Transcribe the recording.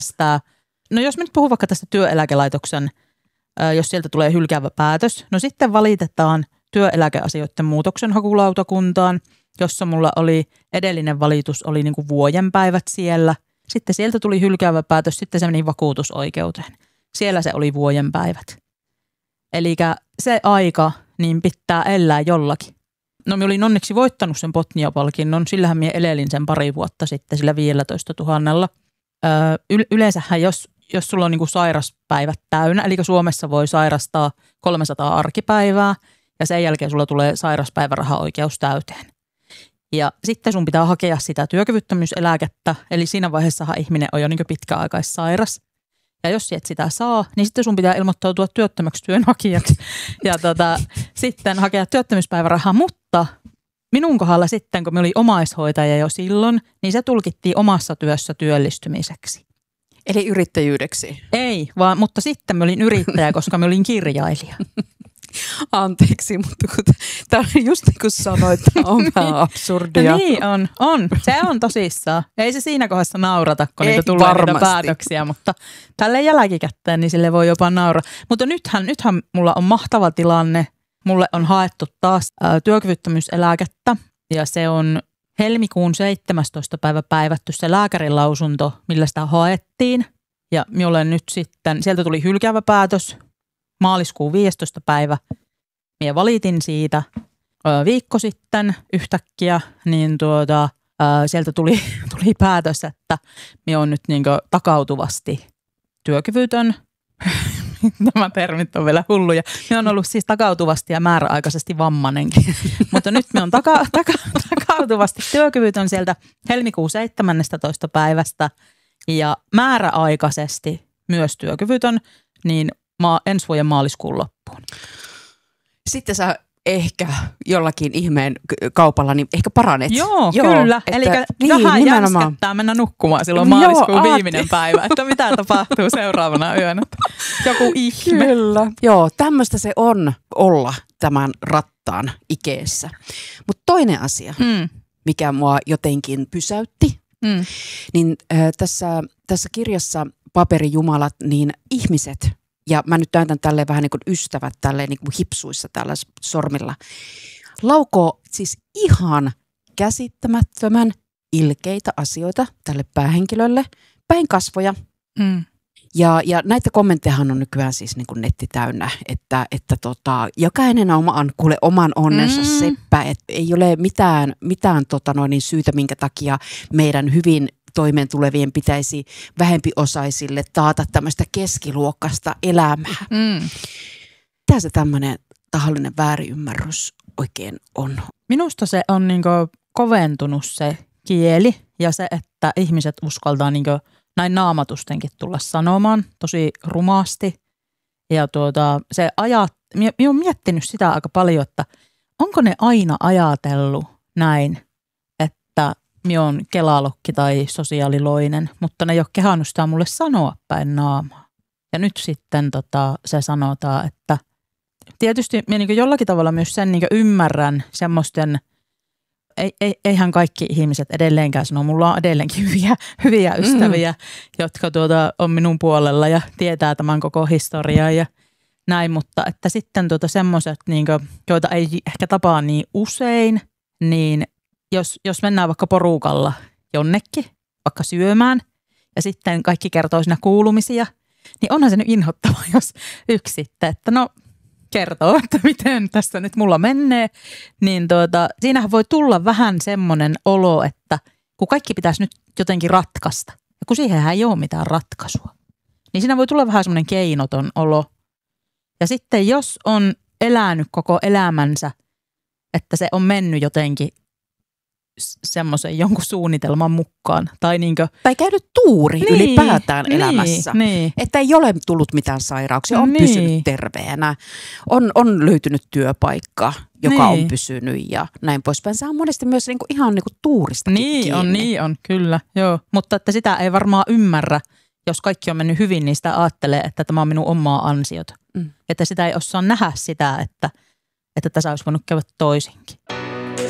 No jos me nyt puhun vaikka tästä työeläkelaitoksen, jos sieltä tulee hylkäävä päätös, no sitten valitetaan työeläkeasioiden muutoksenhakulautakuntaan, jossa mulla oli edellinen valitus, oli niin kuin vuoden päivät siellä. Sitten sieltä tuli hylkäävä päätös, sitten se meni vakuutusoikeuteen. Siellä se oli vuoden päivät. Eli se aika niin pitää elää jollakin. No minä olin onneksi voittanut sen Botnia-palkinnon, sillähän minä elelin sen pari vuotta sitten sillä 15 000. Yleensähän jos sulla on niin kuin sairaspäivät täynnä, eli Suomessa voi sairastaa 300 arkipäivää ja sen jälkeen sulla tulee sairaspäivärahaoikeus täyteen. Ja sitten sun pitää hakea sitä työkyvyttömyyseläkettä, eli siinä vaiheessahan ihminen on jo niin kuin pitkäaikaissairas. Ja jos et sitä saa, niin sitten sun pitää ilmoittautua työttömäksi työnhakijaksi ja sitten hakea työttömyyspäivärahaa. Mutta minun kohdalla sitten, kun me oli omaishoitaja jo silloin, niin se tulkittiin omassa työssä työllistymiseksi. Eli yrittäjyydeksi? Ei, mutta sitten mä olin yrittäjä, koska mä olin kirjailija. Anteeksi, mutta tämä on just niin kuin sanoit, tämä on vähän absurdia. Niin on. Se on tosissaan. Ei se siinä kohdassa naurata, kun niitä tulee niitä päätöksiä, mutta tälle jälkikäteen niin sille voi jopa nauraa. Mutta nythän mulla on mahtava tilanne. Mulle on haettu taas työkyvyttömyyseläkettä ja se on helmikuun 17. päivä päivätty se lääkärin lausunto, millä sitä haettiin. Ja minä olen nyt sitten, sieltä tuli hylkäävä päätös. Maaliskuun 15. päivä. Minä valitin siitä viikko sitten yhtäkkiä, niin sieltä tuli päätös, että minä olen nyt niin takautuvasti työkyvytön. Nämä termit on vielä hulluja. Minä olen ollut siis takautuvasti ja määräaikaisesti vammanenkin. Mutta nyt minä olen takautuvasti työkyvytön sieltä helmikuun 17. päivästä ja määräaikaisesti myös työkyvytön, niin ensi vuoden maaliskuun loppuun. Sitten sä ehkä jollakin ihmeen kaupalla niin ehkä paranet. Joo, kyllä. Eli vähän jänskättää mennä nukkumaan silloin maaliskuun viimeinen päivä, että mitä tapahtuu seuraavana yönä. Joku ihme. Kyllä. Joo, tämmöistä se on olla tämän rattaan ikeessä. Mutta toinen asia, mikä mua jotenkin pysäytti, niin tässä kirjassa Paperijumalat, niin ihmiset, ja mä nyt näytän tälleen vähän niin kuin ystävät tälleen niin kuin hipsuissa tällä sormilla, laukoo siis ihan käsittämättömän ilkeitä asioita tälle päähenkilölle, päin kasvoja. Ja näitä kommenttejahan on nykyään siis niin kuin netti täynnä, että jokainen on oman onnensa seppä, että ei ole mitään syytä, minkä takia meidän hyvin toimeen tulevien pitäisi vähempiosaisille taata tämmöistä keskiluokkasta elämää. Mitä se tämmöinen tahallinen väärinymmärrys oikein on? Minusta se on niinku koventunut se kieli ja se, että ihmiset uskaltaa niinku näin naamatustenkin tulla sanomaan tosi rumaasti. Ja se minä olen miettinyt sitä aika paljon, että onko ne aina ajatellut näin, että minä olen kelalokki tai sosiaaliloinen, mutta ne ei ole kehannut sitä mulle sanoa päin naamaa. Ja nyt sitten se sanotaan, että tietysti minä niin jollakin tavalla myös sen niin ymmärrän semmoisten, eihän kaikki ihmiset edelleenkään sano, mulla on edelleenkin hyviä ystäviä, jotka on minun puolella ja tietää tämän koko historiaa ja näin, mutta että sitten semmoiset, niin joita ei ehkä tapaa niin usein, niin jos mennään vaikka porukalla jonnekin, vaikka syömään, ja sitten kaikki kertoo siinä kuulumisia, niin onhan se nyt inhottavaa, jos yksi sitten, että no kertoo, että miten tässä nyt mulla menee, niin siinähän voi tulla vähän semmoinen olo, että kun kaikki pitäisi nyt jotenkin ratkaista, ja kun siihenhän ei ole mitään ratkaisua, niin siinä voi tulla vähän semmoinen keinoton olo. Ja sitten jos on elänyt koko elämänsä, että se on mennyt jotenkin semmoisen jonkun suunnitelman mukaan. Tai käynyt tuuri ylipäätään elämässä. Niin. Että ei ole tullut mitään sairauksia, on pysynyt terveenä, on löytynyt työpaikka, joka on pysynyt ja näin poispäin. Se on monesti myös ihan tuuristakin kiinni. Niin on, kyllä. Joo. Mutta että sitä ei varmaan ymmärrä, jos kaikki on mennyt hyvin, niin sitä ajattelee, että tämä on minun omaa ansiota. Että sitä ei osaa nähdä sitä, että tässä olisi voinut käydä toisinkin.